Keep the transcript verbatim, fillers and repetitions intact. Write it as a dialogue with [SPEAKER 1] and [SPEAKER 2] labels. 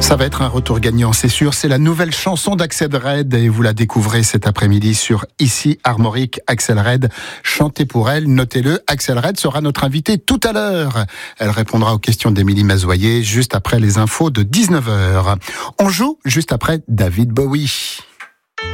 [SPEAKER 1] Ça va être un retour gagnant, c'est sûr. C'est la nouvelle chanson d'Axel Red et vous la découvrez cet après-midi sur Ici Armorique. Axel Red, chantez pour elle, notez-le. Axel Red sera notre invitée tout à l'heure. Elle répondra aux questions d'Émilie Mazoyer juste après les infos de dix-neuf heures. On joue juste après David Bowie.